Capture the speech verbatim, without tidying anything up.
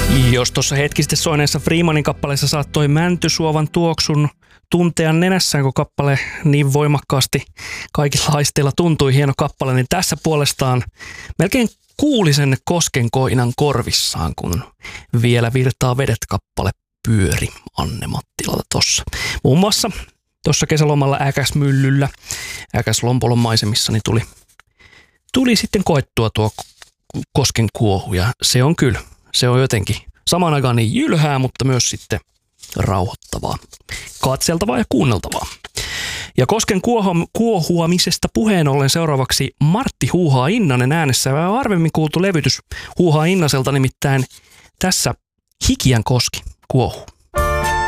Jos tuossa hetki sitten soineessa Freemanin kappaleessa saattoi mäntysuovan tuoksun tuntea nenässään, kun kappale niin voimakkaasti kaikilla haisteilla tuntui hieno kappale, niin tässä puolestaan melkein kuuli sen koskenkoinan korvissaan, kun Vielä virtaa vedet kappale pyöri Anne Mattilalta tossa. Muun muassa tuossa kesälomalla Äkäsmyllyllä, Äkäslompolon maisemissa, niin tuli, tuli sitten koettua tuo kosken kuohu ja se on kyllä, se on jotenkin samaan aikaan niin jylhää, mutta myös sitten rauhoittavaa, katseltavaa ja kuunneltavaa. Ja kosken kuohuamisesta puheen ollen seuraavaksi Martti Huuhaa Innanen äänessä. Vähän harvemmin kuultu levytys Huuhaa Innaselta, nimittäin tässä Hikiän koski kuohuu.